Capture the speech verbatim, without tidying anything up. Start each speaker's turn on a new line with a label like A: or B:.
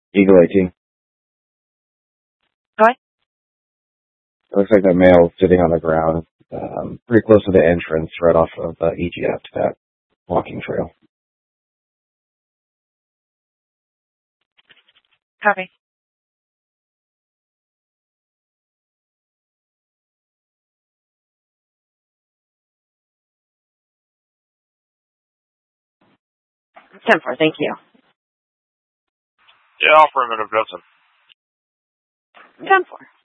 A: Eagle eighteen.
B: What?
A: Looks like the male sitting on the ground, um, pretty close to the entrance, right off of uh, E G F to that walking trail.
B: Copy. ten four, thank you.
C: Yeah, affirmative, Justin.
B: ten four.